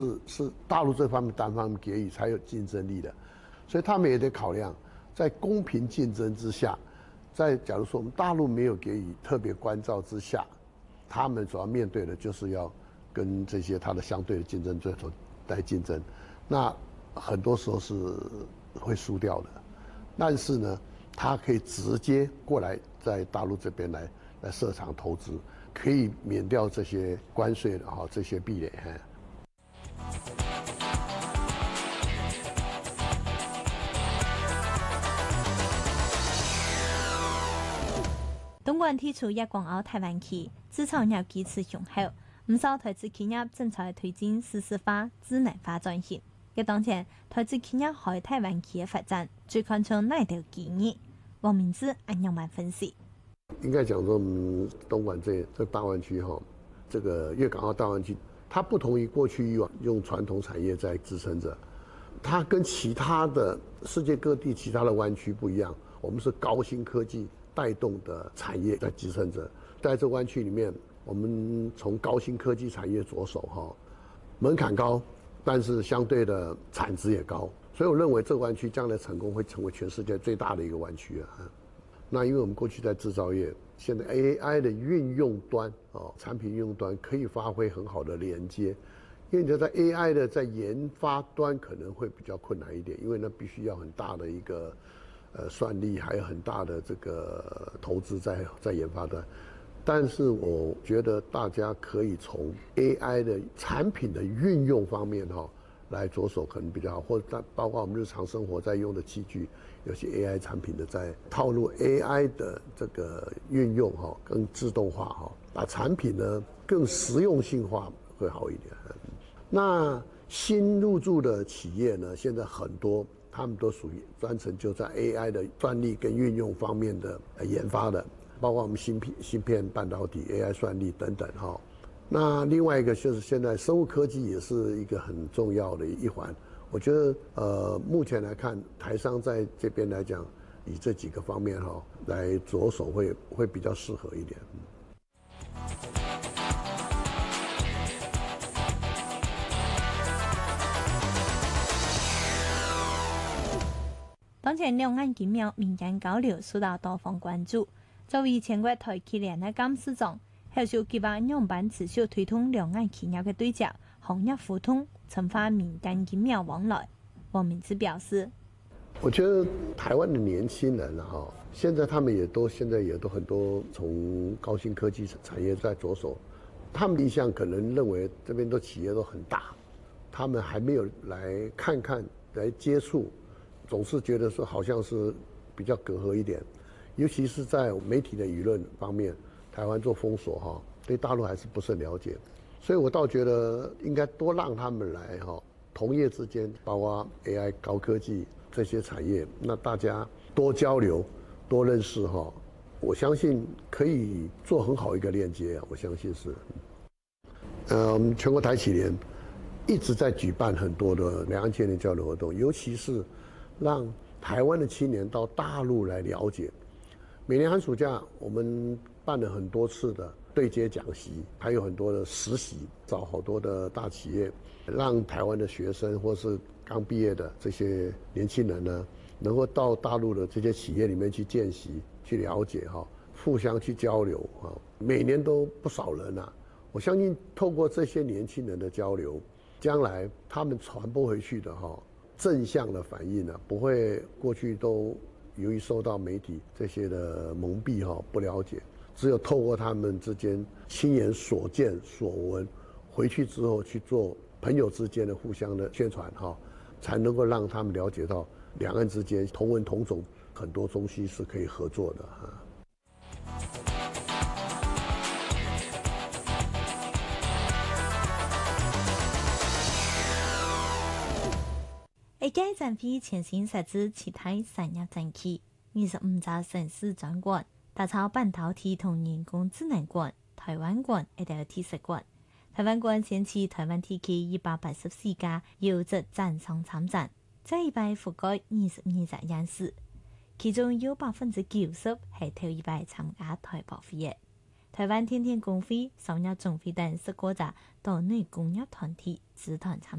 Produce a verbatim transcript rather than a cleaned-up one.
是是大陆这方面单方面给予才有竞争力的，所以他们也得考量，在公平竞争之下，在假如说我们大陆没有给予特别关照之下，他们主要面对的就是要跟这些他的相对的竞争对手来竞争，那很多时候是会输掉的。但是呢，他可以直接过来在大陆这边来来设厂投资，可以免掉这些关税的哈这些壁垒。 东莞提出粤港澳大灣區製造業基礎雄厚，唔少台資企業正在推進數字化、智能化轉型。嘅當前，台資企業喺大灣區嘅發展，最看重哪條機遇？王明志按樣版分析。 應該講說，嗯，東莞這這大灣區哈，這個粵港澳大灣區，它不同於過去以往用傳統產業在支撐着，它跟其他的世界各地其他的灣區不一樣，我們是高新科技帶動的產業在支撐着。在這灣區裡面，我們從高新科技產業着手哈，門檻高，但是相對的產值也高，所以我認為這個灣區將來成功會成為全世界最大的一個灣區啊。那因為我們過去在製造業，現在 A I 的運用端哦，產品運用端可以發揮很好的連接，因為你在 A I 的在研發端可能會比較困難一點，因為那必須要很大的一個呃算力，還有很大的這個投資在在研發端。但是我覺得大家可以從 A I 的產品的運用方面哈來着手可能比較好，或者包括我們日常生活在用的器具，有些 A I 產品的在套入 A I 的這個運用哈，更自動化哈，把產品呢更實用性化會好一點。那新入駐的企業呢，現在很多他們都屬於專程就在 A I 的算力跟運用方面的研發的。包括我們芯片、芯片、半導體、A I 算力等等哈。那另外一個就是現在生物科技也是一個很重要的一環。我覺得呃，目前來看，台商在這邊來講，以這幾個方面哈來着手會會比較適合一點。 當前兩岸緊密民間交流受到多方關注。作為全國台企聯的幹事長，後續計劃樣板持續推動兩岸企業的對接、行業互通，深化民間緊密往來。王明志表示： 我覺得台灣的年輕人哈，現在他們也都現在也都很多從高新科技產業在着手，他們印象可能認為這邊的企業都很大，他們還沒有來看看、來接觸，總是覺得說好像是比較隔閡一點。尤其是在媒體的輿論方面，台灣做封鎖哈，對大陸還是不是很了解，所以我倒覺得應該多讓他們來哈，同業之間，包括 A I 高科技這些產業，那大家多交流、多認識哈，我相信可以做很好一個鏈接，我相信是。呃，我們全國台企聯一直在舉辦很多的兩岸青年交流活動，尤其是讓台灣的青年到大陸來了解。每年寒暑假，我們辦了很多次的對接講習，還有很多的實習，找好多的大企業，讓台灣的學生或是剛畢業的這些年輕人呢，能夠到大陸的這些企業裡面去見習、去了解哈，互相去交流哈。每年都不少人啊，我相信透過這些年輕人的交流，將來他們傳播回去的哈正向的反應呢，不會過去都。由於受到媒體這些的蒙蔽哈，不了解，只有透過他們之間親眼所見所聞，回去之後去做朋友之間的互相的宣傳哈，才能夠讓他們了解到兩岸之間同文同種，很多東西是可以合作的哈。 一屆展會全新設置其他產業展區，二十五座城市展館，打造半導體同人工智能館、台灣館、一條特色館。台灣館掀起台灣地區一百八十四家優質展商參展，這一擺覆蓋二十二隻樣式，其中有百分之九十係頭一擺參加台博會嘅。 台灣天天工會、商業總會等十個家島內工業團體組團參